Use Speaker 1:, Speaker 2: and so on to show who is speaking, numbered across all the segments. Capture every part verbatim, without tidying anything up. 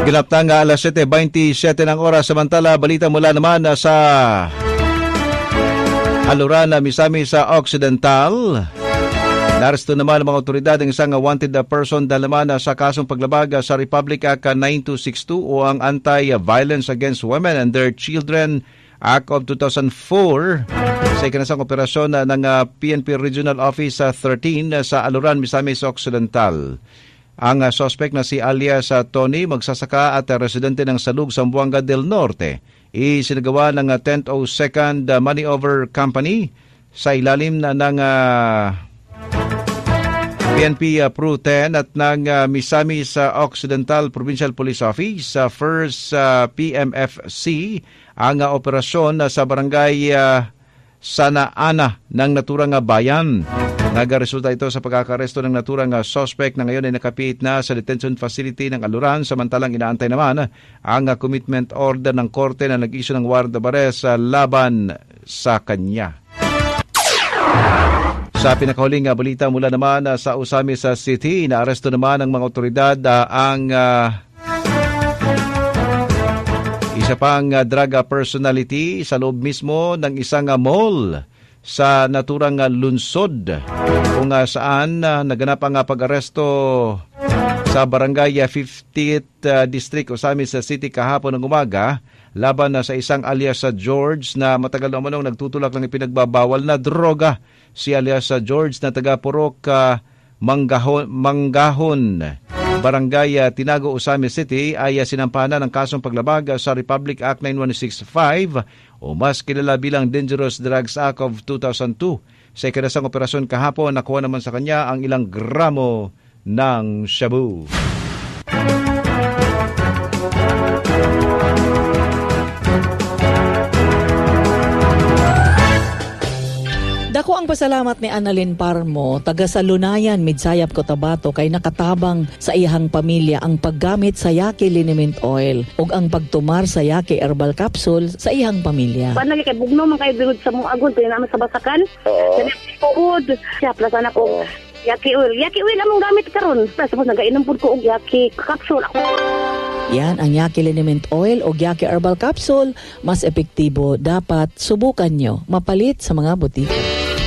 Speaker 1: Ginap na nga alas siyete twenty-seven ng oras. Samantala, balita mula naman sa Aluran na Misamis sa Occidental. Naresto naman ng mga otoridad ang isang wanted person dahil naman sa kasong paglabag sa Republic Act nine two six two o ang Anti-Violence Against Women and Their Children Act of two thousand four. Sa ikinasang operasyon ng P N P Regional Office thirteen sa Aluran, Misamis Occidental. Ang suspect na si alias Tony, magsasaka at residente ng Salug, Zamboanga del Norte, isinagawa ng tenth oh second Money Over Company sa ilalim na ng uh, P N P uh, Pro ten at ng uh, Misamis uh, Occidental Provincial Police Office sa uh, first uh, P M F C ang uh, operasyon uh, sa barangay uh, Sana Ana ng naturang uh, bayan. Nagaresulta ito sa pagkakaresto ng naturang uh, suspect na ngayon ay nakapit na sa detention facility ng Aluran, samantalang inaantay naman uh, ang uh, commitment order ng korte na nag-issue ng warrant of arrest uh, laban sa kanya. Sa pinakahuling uh, balita mula naman uh, sa Usamis uh, City, naaresto naman ng mga otoridad uh, ang uh, isa pang uh, drug personality sa loob mismo ng isang uh, mall sa naturang uh, lungsod kung uh, saan uh, naganap ang uh, pag-aresto sa barangay uh, fiftieth uh, District Usamis uh, City kahapon ng umaga laban uh, sa isang alias sa uh, George na matagal na umanong nagtutulak ng ipinagbabawal na droga. Si alias sa uh, George na taga Purok uh, Manggahon, Manggahon Barangay uh, Tinago, Usamis City ay uh, sinampahan ng kasong paglabag uh, sa Republic Act nine one six five o mas kilala bilang Dangerous Drugs Act of two thousand two. Sa ikinasang operasyon kahapon, nakuha naman sa kanya ang ilang gramo ng shabu.
Speaker 2: Dako ang pasalamat ni Annalyn Parmo, taga Salunayan, Midsayap, Cotabato, kay nakatabang sa iyahang pamilya ang paggamit sa Yaki Liniment Oil ug ang pagtumar sa Yaki Herbal Capsule sa iyahang pamilya.
Speaker 3: Paano kay bugno man kay bigod sa mong agon pinama sa basakan? Oo. Tuod. Siya plasan ako. Yaki Oil. Yaki Oil among gamit karon. Tapos nagainom pud ko og Yaki Capsule.
Speaker 2: Yan ang Yaki Liniment Oil o Yaki Herbal Capsule. Mas epektibo, dapat subukan nyo. Mapalit sa mga butika.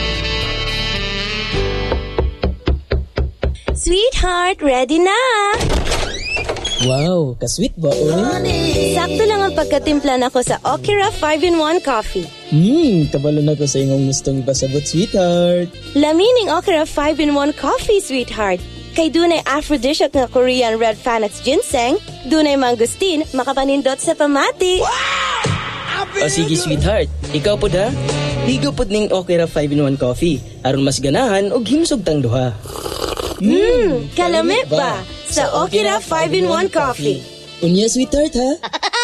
Speaker 4: Sweetheart, ready na!
Speaker 5: Wow, ka-sweet ba, oy?
Speaker 4: Sakto lang ang pagkatimpla nako sa Okira five in one coffee.
Speaker 5: Hmm, kabalo na ko sa imong gustong ipasabot, sweetheart.
Speaker 4: Lamining Okira five in one coffee, sweetheart. Kay dunay aphrodisiac na Korean red Panax ginseng, dunay mangustin, makapanindot sa pamati.
Speaker 5: Wow! O sige, sweetheart. Ikaw po da? Higo po ning Okira five in one coffee. Aron mas ganahan og himsog tang duha.
Speaker 4: Hmm, kalami ba? Sa Okira five in one coffee.
Speaker 5: Unya, sweetheart, ha?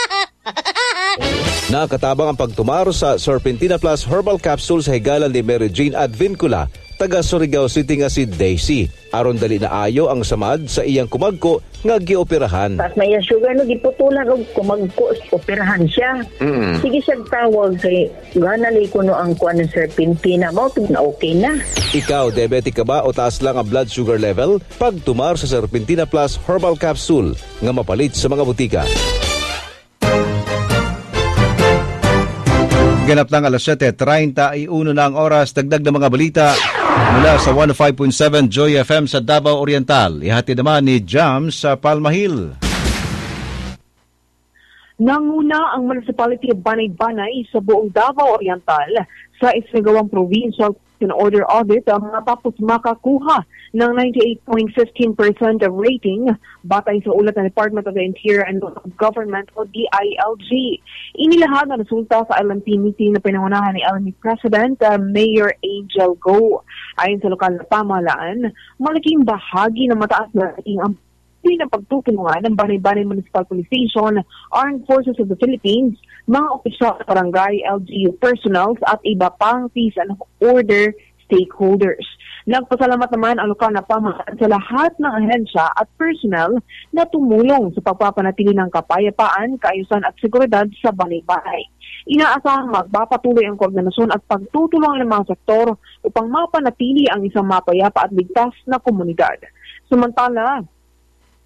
Speaker 1: Nakatabang ang pagtumar sa Serpentina Plus Herbal Capsule sa higalan ni Mary Jane Advincula, taga Surigao City nga si Daisy. Aron dali na ayo ang samad sa iyang kumagko nga gioperahan.
Speaker 3: Pas may sugar no giputulan og kumagko operahan siya. Mm. Sige siya tawag kay ganali kuno ang kuan ng Serpentina mo na okay na.
Speaker 1: Ikaw diabetic ka ba o taas lang ang blood sugar level? Pagtumar sa Serpentina Plus Herbal Capsule nga mapalit sa mga butika. Ganap lang alas siyete thirty-one na ang oras. Dagdag na mga balita mula sa one oh five point seven Joy F M sa Davao Oriental. Ihatid naman ni Jam sa Palma Hill.
Speaker 6: Nanguna ang Municipality of Banay-Banay sa buong Davao Oriental sa isinagawang provincial order audit ang matapos makakuha ng ninety-eight point one five percent of rating batay sa ulat ng Department of the Interior and Local Government o D I L G. Inilahad ang resulta sa L M P meeting na pinangunahan ni L M P President uh, Mayor Angel Go. Ayon sa lokal na pamahalaan, malaking bahagi ng mataas na rating ang ng pagtutulungan ng Banay-Banay Municipal Police Station, Armed Forces of the Philippines, mga opisyal ng barangay, L G U personnels at iba pang peace and order stakeholders. Nagpasalamat naman ang lokal na pamahalaan sa lahat ng ahensya at personnel na tumulong sa pagpapanatili ng kapayapaan, kaayusan at seguridad sa Banay-Banay. Inaasahang magpapatuloy ang koordinasyon at pagtutulungan ng mga sektor upang mapanatili ang isang mapayapa at ligtas na komunidad. Samantala,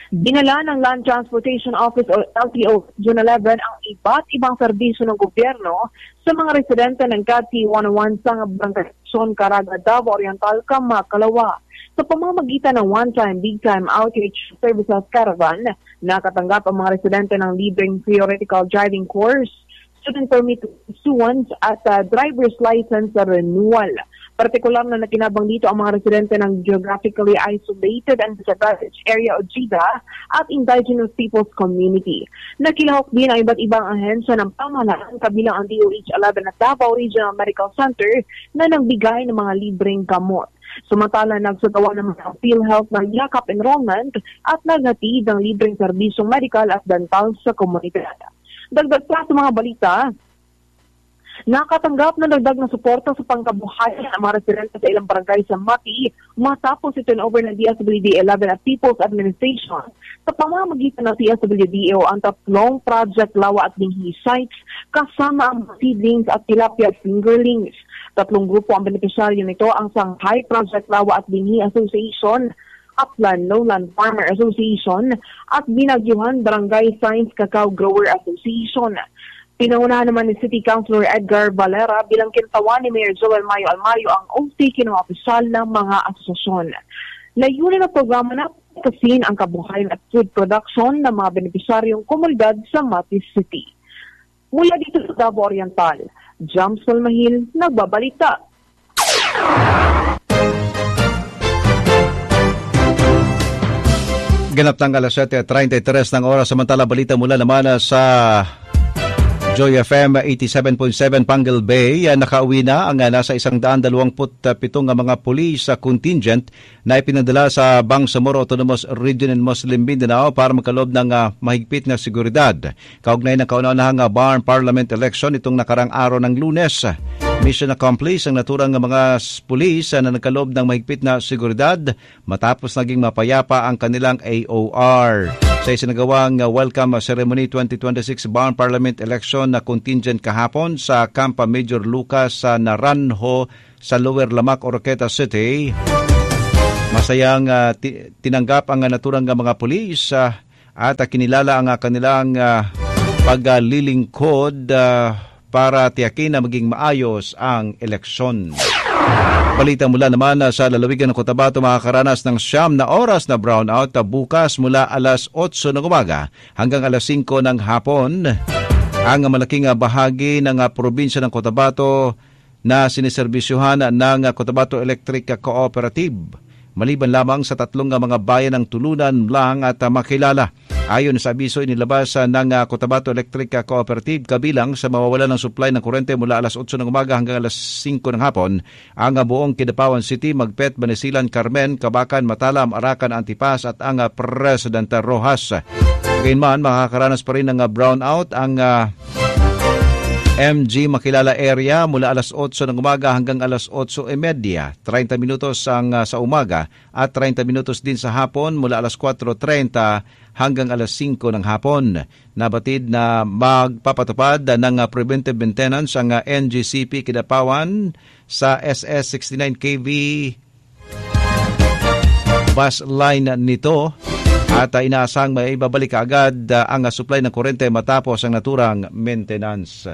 Speaker 6: Dinala ng Land Transportation Office o L T O June eleven ang iba't ibang serbisyo ng gobyerno sa mga residente ng C A D T one oh one sa Barangay Son, Caraga, Davao Oriental, Kamakalawa. Sa pamamagitan ng one-time, big-time outreach services caravan, nakatanggap ang mga residente ng libreng theoretical driving course, student permit issuance at uh, driver's license renewal. Partikular na nakinabang dito ang mga residente ng geographically isolated and disadvantaged area o G I D A at Indigenous Peoples Community. Nakilahok din ang iba't ibang ahensya ng pamahalaan kabilang ang D O H eleven at Davao Regional Medical Center na nagbigay ng mga libreng gamot. Sumantala, nagsagawa ng mga PhilHealth ng yakap enrollment at naghatid ng libreng serbisyong medical at dental sa komunidad. Dagdag pa sa mga balita, nakatanggap na dagdag na suporta sa pangkabuhayan ang mga residente sa ilang barangay sa Mati matapos ito over ng D S W D eleven at People's Administration sa pamamagitan ng D S W D o ang tatlong project Lawa at Dinghi sites kasama ang seedlings at tilapia fingerlings. Tatlong grupo ang benepisyaryo nito, ang Shanghai Project Lawa at Dinghi Association, Upland Lowland Farmer Association at Binagyuhan Barangay Science Cacao Grower Association. Pinaunahan naman ni City Councilor Edgar Valera bilang kintawan ni Mayor Joel Mayo Almayo ang O T kinuopisyal ng mga asosasyon. Layunin ng programa na kasin ang kabuhayan at food production ng mga benepisyaryong komunidad sa Mati City. Mula dito sa Davao Oriental, Jams Mahil, nagbabalita.
Speaker 1: Ganap ng alas siyete at treinta y tres ng oras, samantala balita mula naman sa Joy F M eighty-seven point seven Pangal Bay. Nakauwi na ang nasa isang daan dalawamput pitong mga pulis sa contingent na ipinadala sa Bangsamoro Autonomous Region in Muslim Mindanao para magkaloob ng uh, mahigpit na seguridad. Kaugnay ng kauna-unahang uh, Barn Parliament election itong nakarang araw ng Lunes. Mission accomplished ang naturang mga pulis na nagkaloob ng mahigpit na seguridad matapos naging mapayapa ang kanilang A O R. Sa isinagawang welcome ceremony twenty twenty-six Barn Parliament election na contingent kahapon sa Campa Major Lucas sa Naranjo sa Lower Lamac, Oroqueta City, masayang uh, t- tinanggap ang naturang mga pulis uh, at uh, kinilala ang uh, kanilang uh, paglilingkod uh, para tiyakin na maging maayos ang eleksyon. Balita mula naman sa lalawigan ng Cotabato, makakaranas ng siyam na oras na brownout bukas mula alas otso ng umaga hanggang alas singko ng hapon. Ang malaking bahagi ng probinsya ng Cotabato na siniserbisyuhan ng Cotabato Electric Cooperative, maliban lamang sa tatlong mga bayan ng tulunan lang at makilala. Ayon sa abiso inilabas ng Cotabato Electric Cooperative, kabilang sa mawawalan ng supply ng kuryente mula alas otso ng umaga hanggang alas singko ng hapon, ang buong Kidapawan City, Magpet, Banisilan, Carmen, Kabakan, Matalam, Arakan, Antipas at ang Presidente Rojas. Gayunman, makakaranas pa rin ng brownout ang uh, M G Makilala area mula alas otso ng umaga hanggang alas otso e media, treinta minutos ang uh, sa umaga at treinta minutos din sa hapon mula alas kwatro treinta hanggang alas singko ng hapon. Nabatid na magpapatupad ng uh, preventive maintenance ang uh, N G C P Kidapawan sa S S sixty-nine K V bus line nito at uh, inaasang may babalik agad uh, ang uh, supply ng kuryente matapos ang naturang maintenance.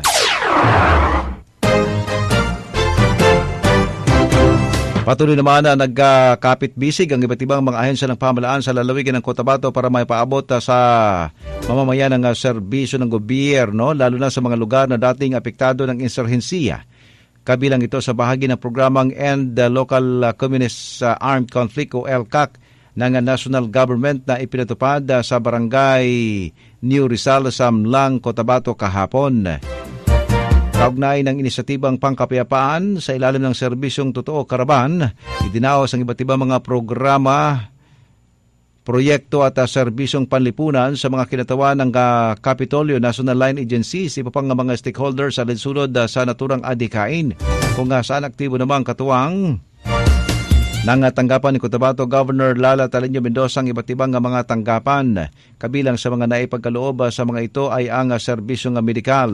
Speaker 1: Patuloy naman na nagkakapit-bisig ang iba't ibang mga ahensya ng pamahalaan sa lalawigan ng Cotabato para may paabot sa mamamayan ng serbisyo ng gobyerno, lalo na sa mga lugar na dating apektado ng insurhensiya. Kabilang ito sa bahagi ng programang End the Local Communist Armed Conflict o L C A C ng national government na ipinatupad sa barangay New Rizal sa Mlang, Cotabato kahapon. Kaugnay ng inisyatibang pangkapayapaan sa ilalim ng serbisyong Totoo Karaban, idinaos ang iba't ibang mga programa, proyekto at uh, serbisyong panlipunan sa mga kinatawan ng uh, Capitolio, National Line Agencies, iba pang mga stakeholders sa linsunod uh, sa naturang adhikain, kung uh, saan aktibo namang katuwang ng tanggapan ni Cotabato Governor Lala Talinio Mendoza ang iba't ibang mga tanggapan. Kabilang sa mga naipagkaloob uh, sa mga ito ay ang uh, serbisyong uh, medikal,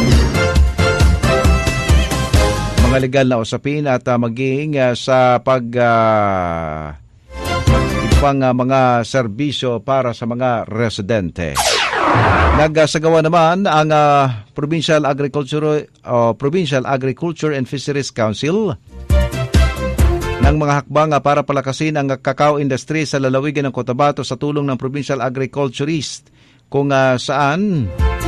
Speaker 1: mga legal na usapin at uh, maging uh, sa pag uh, pang uh, mga serbisyo para sa mga residente. Nagsagawa naman ang uh, Provincial Agriculture uh, Provincial Agriculture and Fisheries Council ng mga hakbang uh, para palakasin ang kakao industry sa lalawigan ng Cotabato sa tulong ng Provincial Agriculturist, kung uh, saan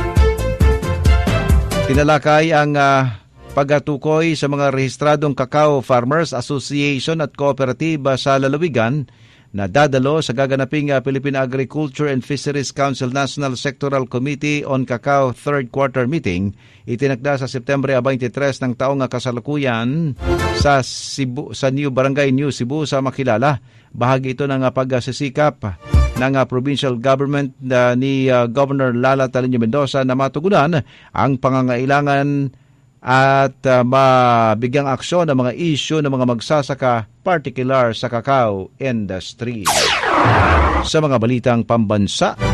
Speaker 1: tinalakay ang uh, pagatukoy sa mga rehistradong Cacao Farmers Association at Cooperative sa lalawigan na dadalo sa gaganaping uh, Philippine Agriculture and Fisheries Council National Sectoral Committee on Cacao third Quarter Meeting, itinakda sa September twenty-three ng taong kasalukuyan sa Cebu, sa New Barangay New Cebu sa Makilala. Bahagi ito ng uh, pagsisikap ng uh, provincial government uh, ni uh, Governor Lala Talino Mendoza na matugunan ang pangangailangan at uh, mabigyang aksyon ng mga issue ng mga magsasaka, particular sa cacao industry. Sa mga balitang pambansa,